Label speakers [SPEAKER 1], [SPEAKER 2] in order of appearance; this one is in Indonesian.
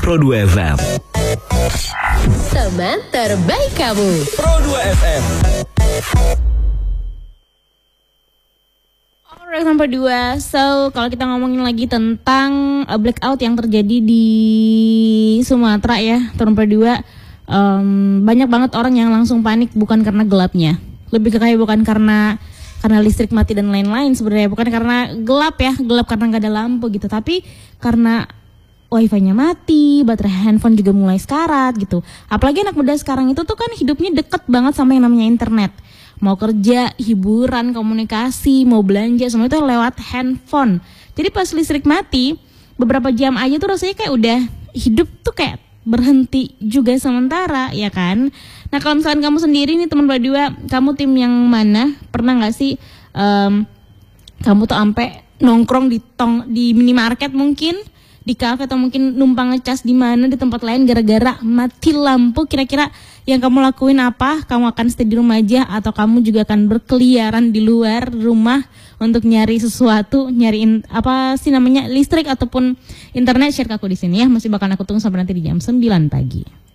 [SPEAKER 1] Pro 2 FM.
[SPEAKER 2] Teman terbaik kamu.
[SPEAKER 1] Pro 2 FM.
[SPEAKER 3] Alright, sampai 2. So, kalau kita ngomongin lagi tentang blackout yang terjadi di Sumatera ya, tahun 2, banyak banget orang yang langsung panik bukan karena gelapnya. Lebih ke kayak bukan karena listrik mati dan lain-lain sebenarnya, bukan karena gelap karena nggak ada lampu gitu, tapi karena wifi-nya mati, baterai handphone juga mulai sekarat gitu. Apalagi anak muda sekarang itu tuh kan hidupnya deket banget sama yang namanya internet. Mau kerja, hiburan, komunikasi, mau belanja, semua itu lewat handphone. Jadi pas listrik mati, beberapa jam aja tuh rasanya kayak udah hidup tuh kayak berhenti juga sementara, ya kan? Nah kalau misalkan kamu sendiri nih teman berdua, kamu tim yang mana? Pernah nggak sih kamu tuh sampai nongkrong di minimarket mungkin, di kafe, atau mungkin numpang ngecas di mana di tempat lain gara-gara mati lampu? Kira-kira yang kamu lakuin apa? Kamu akan stay di rumah aja atau kamu juga akan berkeliaran di luar rumah untuk nyari sesuatu, nyariin apa sih namanya listrik ataupun internet? Share ke aku di sini ya. Masih bakal aku tunggu sampai nanti di jam 9 pagi.